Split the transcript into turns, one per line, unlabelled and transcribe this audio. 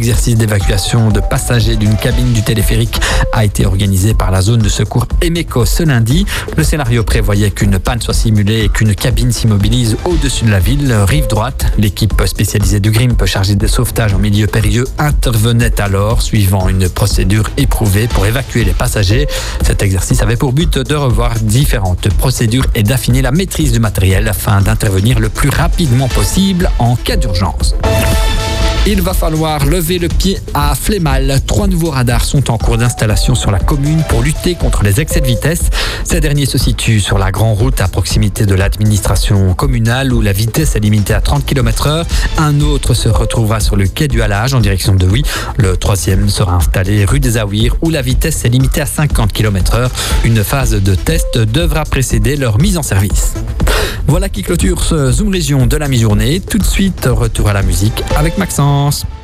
exercice d'évacuation de passagers d'une cabine du téléphérique a été organisé par la zone de secours Emeco ce lundi. Le scénario prévoyait qu'une panne soit simulée et qu'une cabine s'immobilise au-dessus de la ville, rive droite. L'équipe spécialisée du GRIMP chargée de sauvetage en milieu périlleux intervenait alors, suivant une procédure éprouvée pour évacuer les passagers. Cet exercice avait pour but de revoir différentes procédures et d'affiner la maîtrise du matériel afin d'intervenir le plus rapidement possible en cas d'urgence. Il va falloir lever le pied à Flémal. 3 nouveaux radars sont en cours d'installation sur la commune pour lutter contre les excès de vitesse. Ces derniers se situent sur la grande route à proximité de l'administration communale où la vitesse est limitée à 30 km/h. Un autre se retrouvera sur le quai du Halage en direction de Huy. Le troisième sera installé rue des Aouirs où la vitesse est limitée à 50 km/h. Une phase de test devra précéder leur mise en service. Voilà qui clôture ce Zoom Région de la mi-journée. Tout de suite, retour à la musique avec Maxence.